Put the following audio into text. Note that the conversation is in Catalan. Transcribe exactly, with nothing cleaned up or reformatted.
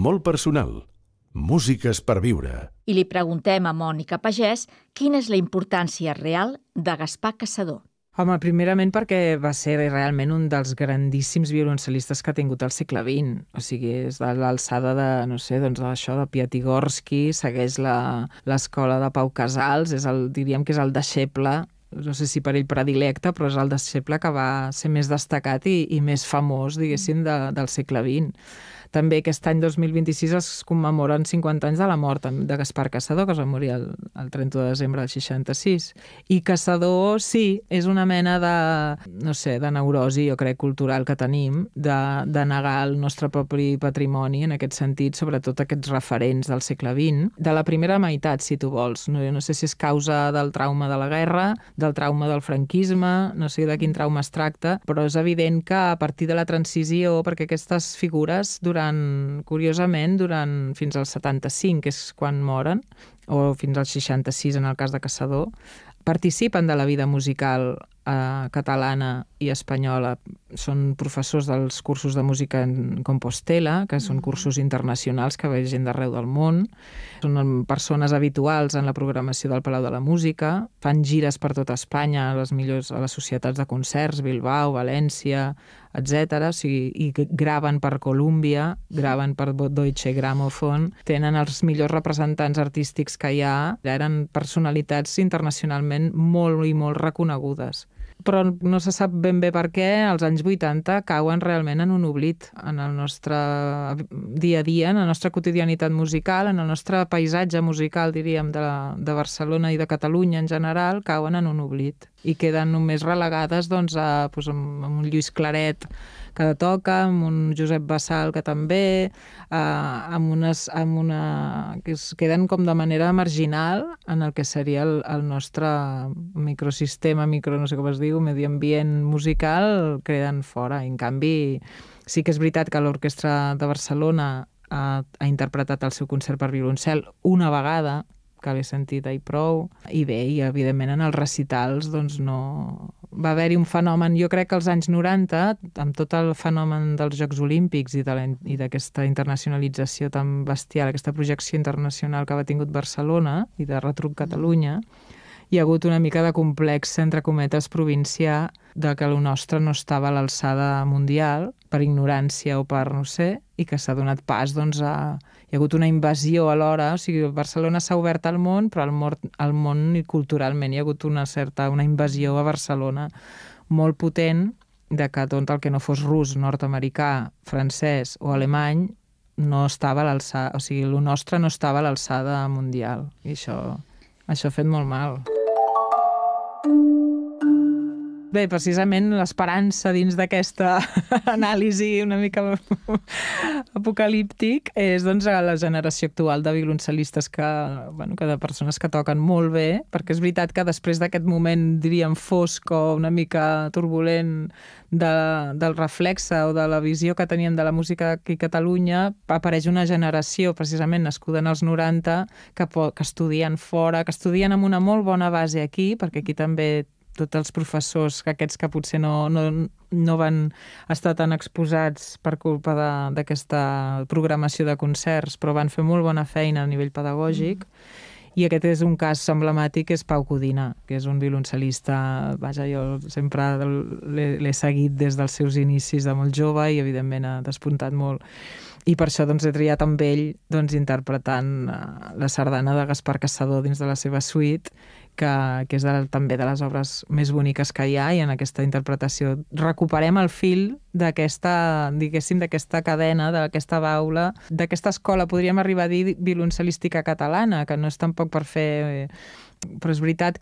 molt personal. Músiques per viure. I li preguntem a Mònica Pagès quina és la importància real de Gaspar Cassadó. Home, primerament perquè va ser realment un dels grandíssims violoncelistes que ha tingut el segle vint. O sigui, és de l'alçada de, no sé, doncs d'això, de Piatigorsky, segueix la, l'escola de Pau Casals, és el, diríem que és el deixeble, no sé si per ell predilecte, però és el deixeble que va ser més destacat i, i més famós, diguéssim, de, del segle vint. També aquest any dos mil vint-i-sis es commemoren cinquanta anys de la mort de Gaspar Cassadó, que es va morir el, el trenta de desembre del seixanta-sis. I Cassadó, sí, és una mena de, no sé, de neurosi, jo crec, cultural que tenim, de, de negar el nostre propi patrimoni, en aquest sentit, sobretot aquests referents del segle vint, de la primera meitat, si tu vols. No, no sé si és causa del trauma de la guerra, del trauma del franquisme, no sé de quin trauma es tracta, però és evident que a partir de la transició, perquè aquestes figures, durant Durant, curiosament, durant fins al setanta-cinc, que és quan moren, o fins al seixanta-sis en el cas de Cassadó, participen de la vida musical eh, catalana i espanyola. Són professors dels cursos de música en Compostela, que són cursos internacionals que ve gent d'arreu del món. Són persones habituals en la programació del Palau de la Música. Fan gires per tota Espanya, a les millors a les societats de concerts, Bilbao, València, etcètera. O sigui, i graven per Columbia, graven per Deutsche Grammophon. Tenen els millors representants artístics que hi ha. Eren personalitats internacionalment molt i molt reconegudes. Però no se sap ben bé per què als anys vuitanta cauen realment en un oblit en el nostre dia a dia, en la nostra quotidianitat musical, en el nostre paisatge musical, diríem, de, la, de Barcelona i de Catalunya en general, cauen en un oblit i queden només relegades doncs, a, doncs, amb un Lluís Claret que toca, amb un Josep Bassal que també, eh, amb, unes, amb una... que es queden com de manera marginal en el que seria el, el nostre microsistema, micro, no sé com es diu, medi ambient musical, queden fora. En canvi, sí que és veritat que l'Orquestra de Barcelona ha, ha interpretat el seu concert per violoncel una vegada, que l'he sentit i prou, i bé, i evidentment en els recitals doncs no... Va haver-hi un fenomen, jo crec que als anys noranta, amb tot el fenomen dels Jocs Olímpics i d'aquesta internacionalització tan bestial, aquesta projecció internacional que ha tingut Barcelona i de Retruc Catalunya, hi ha hagut una mica de complex, entre cometes, provincià, de que el nostre no estava a l'alçada mundial, per ignorància o per no sé, i que s'ha donat pas, doncs, a... Hi ha hagut una invasió alhora, o sigui, Barcelona s'ha obert al món, però al món, al món i culturalment hi ha hagut una certa, una invasió a Barcelona molt potent, de que tot el que no fos rus, nord-americà, francès o alemany no estava a l'alçada, o sigui, el nostre no estava a l'alçada mundial, i això, això ha fet molt mal. Bé, precisament l'esperança dins d'aquesta anàlisi una mica apocalíptic és doncs, la generació actual de violoncelistes que, bueno, que de persones que toquen molt bé, perquè és veritat que després d'aquest moment, diríem, fosc o una mica turbulent de, del reflexe o de la visió que teníem de la música aquí a Catalunya, apareix una generació precisament nascuda en els noranta que, que estudien fora, que estudien amb una molt bona base aquí, perquè aquí també tots els professors, aquests que potser no, no, no van estar tan exposats per culpa d'aquesta programació de concerts, però van fer molt bona feina a nivell pedagògic. I aquest és un cas emblemàtic, és Pau Codina, que és un violoncel·lista, vaja, jo sempre l'he seguit des dels seus inicis de molt jove i evidentment ha despuntat molt. I per això doncs, he triat amb ell doncs, interpretant la sardana de Gaspar Cassadó dins de la seva suite, que, que és de, també de les obres més boniques que hi ha, i en aquesta interpretació recuperem el fil d'aquesta, diguéssim, d'aquesta cadena, d'aquesta baula, d'aquesta escola, podríem arribar a dir, violoncel·lística catalana, que no és tampoc per fer... Però és veritat